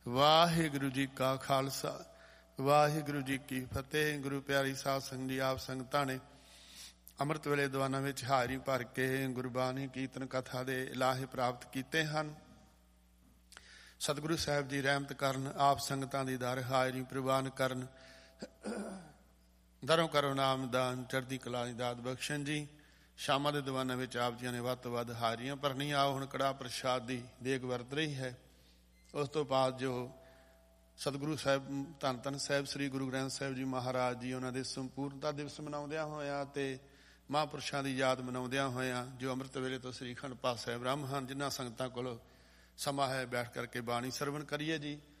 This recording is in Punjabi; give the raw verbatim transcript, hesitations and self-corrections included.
ਵਾਹਿਗੁਰੂ ਜੀ ਕਾ ਖਾਲਸਾ ਵਾਹਿਗੁਰੂ ਜੀ ਕੀ ਫਤਿਹ। ਗੁਰੂ ਪਿਆਰੀ ਸਾਧ ਸੰਗਤ ਜੀ, ਆਪ ਸੰਗਤਾਂ ਨੇ ਅੰਮ੍ਰਿਤ ਵੇਲੇ ਦੀਵਾਨਾਂ ਵਿੱਚ ਹਾਜ਼ਰੀ ਭਰ ਕੇ ਗੁਰਬਾਣੀ ਕੀਰਤਨ ਕਥਾ ਦੇ ਇਲਾਹੇ ਪ੍ਰਾਪਤ ਕੀਤੇ ਹਨ। ਸਤਿਗੁਰੂ ਸਾਹਿਬ ਜੀ ਰਹਿਮਤ ਕਰਨ, ਆਪ ਸੰਗਤਾਂ ਦੀ ਦਰ ਹਾਜ਼ਰੀ ਪ੍ਰਵਾਨ ਕਰਨ, ਦਰੋਂ ਕਰੋ ਨਾਮਦਾਨ, ਚੜ੍ਹਦੀ ਕਲਾ ਦੀ ਦਾਤ ਬਖਸ਼ਣ ਜੀ। ਸ਼ਾਮਾਂ ਦੇ ਦੀਵਾਨਾਂ ਵਿੱਚ ਆਪ ਜੀਆਂ ਨੇ ਵੱਧ ਤੋਂ ਵੱਧ ਹਾਜ਼ਰੀਆਂ ਭਰਨੀਆਂ। ਆਓ ਹੁਣ ਕੜਾਹ ਪ੍ਰਸ਼ਾਦ ਦੀ ਦੇਗ ਵਰਤ ਰਹੀ ਹੈ। ਉਸ ਤੋਂ ਬਾਅਦ ਜੋ ਸਤਿਗੁਰੂ ਸਾਹਿਬ ਧੰਨ ਧੰਨ ਸਾਹਿਬ ਸ੍ਰੀ ਗੁਰੂ ਗ੍ਰੰਥ ਸਾਹਿਬ ਜੀ ਮਹਾਰਾਜ ਜੀ, ਉਹਨਾਂ ਦੇ ਸੰਪੂਰਨਤਾ ਦਿਵਸ ਮਨਾਉਂਦਿਆਂ ਹੋਇਆਂ ਅਤੇ ਮਹਾਂਪੁਰਸ਼ਾਂ ਦੀ ਯਾਦ ਮਨਾਉਂਦਿਆਂ ਹੋਇਆਂ ਜੋ ਅੰਮ੍ਰਿਤ ਵੇਲੇ ਤੋਂ ਸ੍ਰੀ ਅਖੰਡ ਪਾਠ ਸਾਹਿਬ ਬ੍ਰਹਮ ਹਨ, ਜਿਨ੍ਹਾਂ ਸੰਗਤਾਂ ਕੋਲ ਸਮਾਂ ਹੈ ਬੈਠ ਕਰਕੇ ਬਾਣੀ ਸਰਵਣ ਕਰੀਏ ਜੀ।